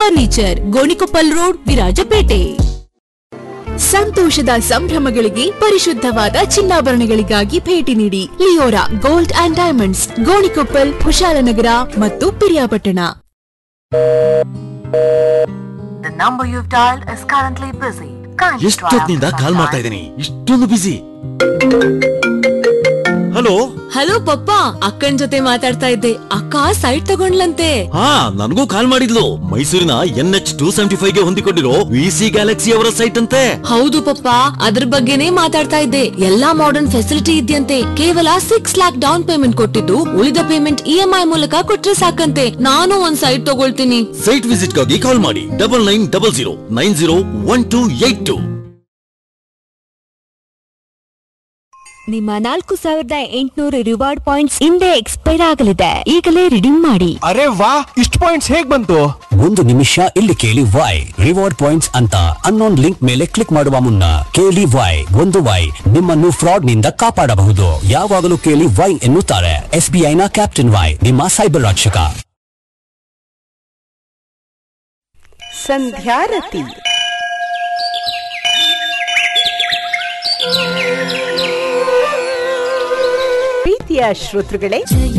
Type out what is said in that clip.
Furniture, Gonikoppal road, Virajpet. ಸಂತೋಷದ ಸಂಭ್ರಮಗಳಿಗೆ ಪರಿಶುದ್ಧವಾದ ಚಿನ್ನಾಭರಣಗಳಿಗಾಗಿ ಭೇಟಿ ನೀಡಿ Leora gold and diamonds, Gonikoppal, Kushalnagar ಮತ್ತು ಪಿರಿಯಾಪಟ್ಟಣ. ಎಷ್ಟೊತ್ತಿನಿಂದ ಕಾಲ್ ಮಾಡ್ತಾ ಇದ್ದೀನಿ, ಇಷ್ಟೊಂದು ಬಿಸಿ. ಹಲೋ ಹಲೋ ಪಪ್ಪ, ಅಕ್ಕನ್ ಜೊತೆ ಮಾತಾಡ್ತಾ ಇದ್ದೆ. ಅಕ್ಕ ಸೈಟ್ ತಗೊಂಡ್ಲಂತೆ. ಹಾ, ನನಗೂ ಕಾಲ್ ಮಾಡಿದ್ಲು. ಮೈಸೂರಿನ NH275 ಗೆ ಹೊಂದಿಕೊಂಡಿರೋ VC ಗ್ಯಾಲಕ್ಸಿ ಅವರ ಸೈಟ್ ಅಂತೆ. ಹೌದು ಪಪ್ಪ, ಅದ್ರ ಬಗ್ಗೆನೇ ಮಾತಾಡ್ತಾ ಇದ್ದೆ. ಎಲ್ಲಾ ಮಾಡರ್ನ್ ಫೆಸಿಲಿಟಿ ಇದೆಯಂತೆ. ಕೇವಲ 6 lakhs ಡೌನ್ ಪೇಮೆಂಟ್ ಕೊಟ್ಟಿದ್ದು, ಉಳಿದ ಪೇಮೆಂಟ್ EMI ಮೂಲಕ ಕೊಟ್ರೆ ಸಾಕಂತೆ. ನಾನು ಒಂದ್ ಸೈಟ್ ತಗೊಳ್ತೀನಿ. ಸೈಟ್ ವಿಸಿಟ್ ಗಾಗಿ ಕಾಲ್ ಮಾಡಿ 9900901282. ನಿಮ್ಮ 4800 ರಿವಾರ್ಡ್ ಪಾಯಿಂಟ್ಸ್ ಇಂದೇ ಎಕ್ಸ್ಪೈರ್ ಆಗಲಿದೆ. ಈಗಲೇ ರಿಡೀಮ್ ಮಾಡಿ. ಅರೆ ವಾ, ಇಷ್ಟು ಪಾಯಿಂಟ್ಸ್ ಹೇಗ್ ಬಂತು? ಒಂದು ನಿಮಿಷ ಇಲ್ಲಿ ಕೇಳಿ ವೈ ರಿವಾರ್ಡ್ ಪಾಯಿಂಟ್ಸ್ ಅಂತ ಅನ್ನೋನ್ ಲಿಂಕ್ ಮೇಲೆ ಕ್ಲಿಕ್ ಮಾಡುವ ಮುನ್ನ ಕೇಳಿ ವೈ. ಒಂದು ವೈ ನಿಮ್ಮನ್ನು ಫ್ರಾಡ್ ನಿಂದ ಕಾಪಾಡಬಹುದು. ಯಾವಾಗಲೂ ಕೇಳಿ ವೈ ಎನ್ನುತ್ತಾರೆ SBI ನ ಕ್ಯಾಪ್ಟನ್ ವೈ, ನಿಮ್ಮ ಸೈಬರ್ ರಕ್ಷಕ. ಸಂಧ್ಯಾರತಿ. ಪ್ರೀತಿಯ ಶ್ರೋತೃಗಳೇ,